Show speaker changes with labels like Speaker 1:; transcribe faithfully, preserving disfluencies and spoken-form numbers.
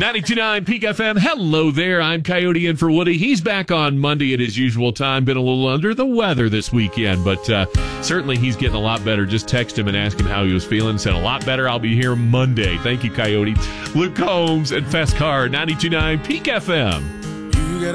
Speaker 1: ninety-two point nine Peak F M. Hello there. I'm Coyote in for Woody. He's back on Monday at his usual time. Been a little under the weather this weekend, but uh, certainly he's getting a lot better. Just text him and ask him how he was feeling. Said a lot better. I'll be here Monday. Thank you, Coyote. Luke Combs and Fess Carr, ninety-two point nine Peak F M.